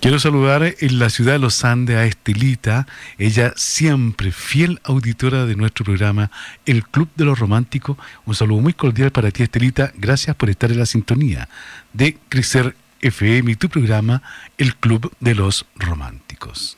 Quiero saludar en la ciudad de los Andes a Estelita, ella siempre fiel auditora de nuestro programa El Club de los Románticos. Un saludo muy cordial para ti, Estelita. Gracias por estar en la sintonía de Crecer FM y tu programa El Club de los Románticos.